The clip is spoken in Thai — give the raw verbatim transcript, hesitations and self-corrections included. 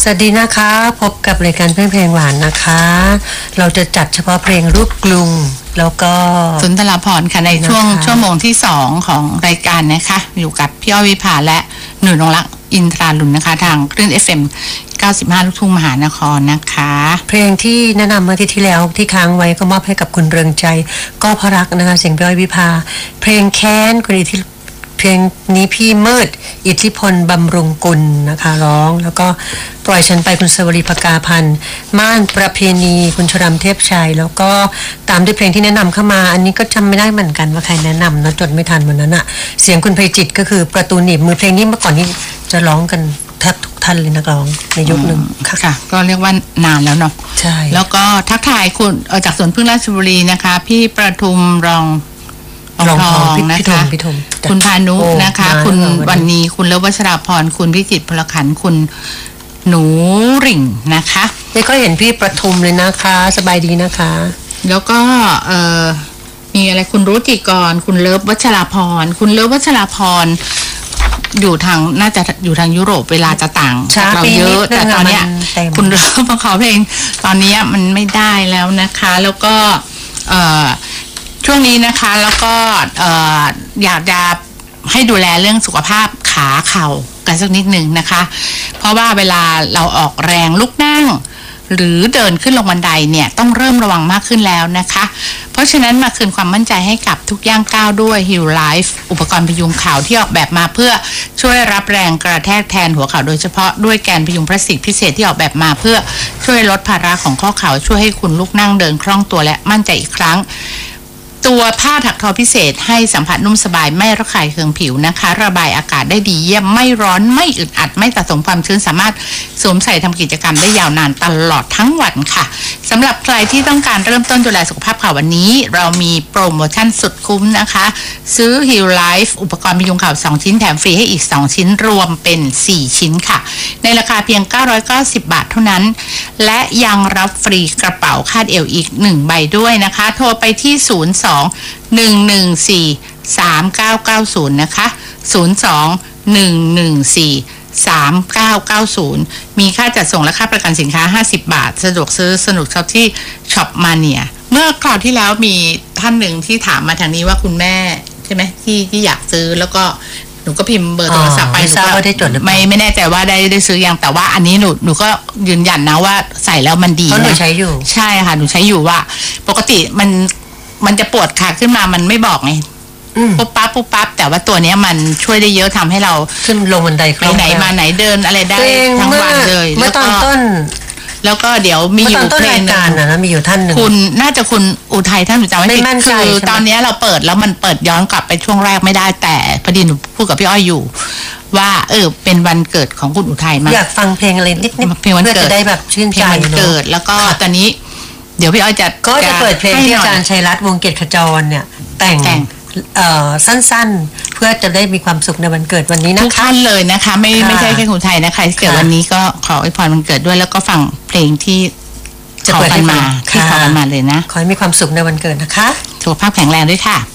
สวัสดีนะคะพบกับรายการเพลงเพลงหวานนะคะเราจะจัดเฉพาะเพลงรูปกรุงแล้วก็สุนทรภรณ์ค่ะในช่วงชั่วโมงที่สองของรายการนะคะอยู่กับพี่อ้อยวิภาและหนุ่ยนงรักอินทราลุนนะคะทางคลื่น เอฟ เอ็ม เก้าสิบห้า ลูกทุ่งมหานครนะคะเพลงที่แนะนำเมื่อที่ที่แล้วที่ค้างไว้ก็มอบให้กับคุณเรืองใจก็พรักนะคะเสียงพี่อ้อยวิภาเพลงแค้นคุณอิทธิเพลงนี้พี่มืดอิทธิพลบำรุงกุลนะคะร้องแล้วก็ปล่อยฉันไปคุณสวรีภกาพันธ์ม่านประเพณีคุณชรำเทพชัยแล้วก็ตามด้วยเพลงที่แนะนำเข้ามาอันนี้ก็จำไม่ได้เหมือนกันว่าใครแนะนำนะจดไม่ทันวันนั้นอะเสียงคุณไพจิตก็คือประตูหนีบมือเพลงนี้เมื่อก่อนนี้จะร้องกันแทบทุกท่านเลยนักร้องในยุคหนึ่งค่ะก็เรียกว่านานแล้วเนาะใช่แล้วก็ทักทายคุณจากสวนพึ่งราชบุรีนะคะพี่ประทุมรองรองทองนะคะคุณพานุนะคะคุณวันนี้คุณเลววัชราพรคุณพิจิตรพลขันคุณหนูริ่งนะคะนี่ก็เห็นพี่ประทุมเลยนะคะสบายดีนะคะแล้วก็เอ่อมีอะไรคุณรุจิกรคุณเลิฟวัชราพรคุณเลิฟวัชราพรอยู่ทางน่าจะอยู่ทางยุโรปเวลาจะต่างเราเยอะแต่ตอนนี้คุณเลิฟมาขอเพลงตอนนี้มันไม่ได้แล้วนะคะแล้วก็เอ่อช่วงนี้นะคะแล้วก็อยากจะให้ดูแลเรื่องสุขภาพขาเข่ากันสักนิดหนึ่งนะคะเพราะว่าเวลาเราออกแรงลุกนั่งหรือเดินขึ้นลงบันไดเนี่ยต้องเริ่มระวังมากขึ้นแล้วนะคะเพราะฉะนั้นมาคืนความมั่นใจให้กับทุกย่างก้าวด้วย Heal Life อุปกรณ์พยุงเข่าที่ออกแบบมาเพื่อช่วยรับแรงกระแทกแทนหัวเข่าโดยเฉพาะด้วยแกนพยุงพลาสติกพิเศษที่ออกแบบมาเพื่อช่วยลดภาระของข้อเข่าช่วยให้คุณลุกนั่งเดินคล่องตัวและมั่นใจอีกครั้งตัวผ้าถักทอพิเศษให้สัมผัสนุ่มสบายไม่ระคายเคืองผิวนะคะระบายอากาศได้ดีเยี่ยมไม่ร้อนไม่อึดอัดไม่สะสมความชื้นสามารถสวมใส่ทำกิจกรรมได้ยาวนานตลอดทั้งวันค่ะสำหรับใครที่ต้องการเริ่มต้นดูแลสุขภาพค่ะวันนี้เรามีโปรโมชั่นสุดคุ้มนะคะซื้อ Heal Life อุปกรณ์พยุงเข่าสองชิ้นแถมฟรีให้อีกสองชิ้นรวมเป็นสี่ชิ้นค่ะในราคาเพียงเก้าร้อยเก้าสิบบาทเท่านั้นและยังรับฟรีกระเป๋าคาดเอวอีกหนึ่งใบด้วยนะคะโทรไปที่ศูนย์ สอง หนึ่ง หนึ่ง สี่ สาม เก้า เก้า ศูนย์นะคะศูนย์ สอง หนึ่ง หนึ่ง สี่ สาม เก้า เก้า ศูนย์มีค่าจัดส่งและค่าประกันสินค้าห้าสิบบาทสะดวกซื้อสนุกช็อปที่ช็อปมาเนียเมื่อคราวที่แล้วมีท่านหนึ่งที่ถามมาทางนี้ว่าคุณแม่ใช่ไหมที่ที่อยากซื้อแล้วก็หนูก็พิมพ์เบอร์โทรศัพท์ไปหนูก็ได้จดหรือไม่ไม่แน่ใจว่าได้ได้ซื้อยังแต่ว่าอันนี้หนูหนูก็ยืนยันนะว่าใส่แล้วมันดีเพราะหนูใช้อยู่ใช่ค่ะหนูใช้อยู่ว่าปกติมันมันจะปวดขาขึ้นมามันไม่บอกไงปุ๊บปั๊บปุ๊บปั๊บแต่ว่าตัวนี้มันช่วยได้เยอะทำให้เราขึ้นลงบันไดไปไหนมาไหนเดินอะไรได้ทั้งวันเลยเมื่อตอนต้นแล้วก็เดี๋ยวมีอยู่เพลงนึงนะมีอยู่ท่านหนึ่งคุณน่าจะคุณอุทัยท่านหนูจำไม่ผิดคือตอนนี้เราเปิดแล้วมันเปิดย้อนกลับไปช่วงแรกไม่ได้แต่พอดีหนูพูดกับพี่อ้อยอยู่ว่าเออเป็นวันเกิดของคุณอุทัยมาอยากฟังเพลงอะไรนิดนิดเพลงวันเกิดได้แบบชื่นใจวันเกิดแล้วก็ตอนนี้เดี๋ยวพี่อ้อยจะก็จะเปิดเพลงที่อาจารย์ชัยรัตน์วงเกียรติขจรเนี่ยแต่งเอ่อสั้นๆเพื่อจะได้มีความสุขในวันเกิดวันนี้นะคะทุกท่านเลยนะคะไม่ไม่ใช่แค่คุณไทยนะคะที่เกิดวันนี้ก็ขออวยพรวันเกิดด้วยแล้วก็ฟังเพลงที่จะเปิดให้มาที่ขอกันมาเลยนะขอให้มีความสุขในวันเกิดนะคะสุขภาพแข็งแรงด้วยค่ะ